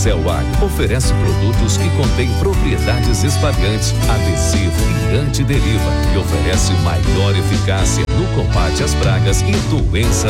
Cellular oferece produtos que contêm propriedades espalhantes, adesivo e antideriva e oferece maior eficácia no combate às pragas e doenças